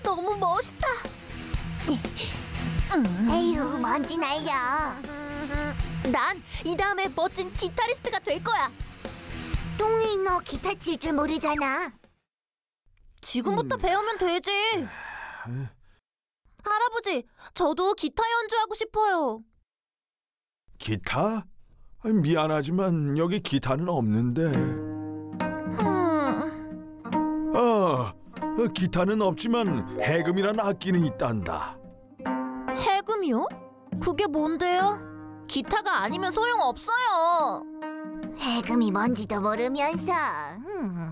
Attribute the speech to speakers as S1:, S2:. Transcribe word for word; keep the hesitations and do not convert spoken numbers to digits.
S1: 너무 멋있다.
S2: 에휴, 먼지 날려.
S1: 난 이 다음에 멋진 기타리스트가 될 거야.
S2: 똥이 너 기타 칠 줄 모르잖아.
S1: 지금부터 배우면 되지. 할아버지, 저도 기타 연주하고 싶어요.
S3: 기타? 미안하지만 여기 기타는 없는데.
S1: 음,
S3: 아, 기타는 없지만 해금이란 악기는 있단다.
S1: 해금이요? 그게 뭔데요? 기타가 아니면 소용없어요.
S2: 해금이 뭔지도 모르면서. 음.